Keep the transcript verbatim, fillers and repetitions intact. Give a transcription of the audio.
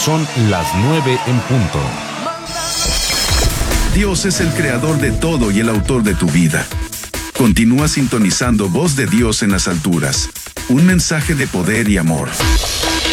Son las nueve en punto. Dios es el creador de todo y el autor de tu vida. Continúa sintonizando Voz de Dios en las alturas. Un mensaje de poder y amor.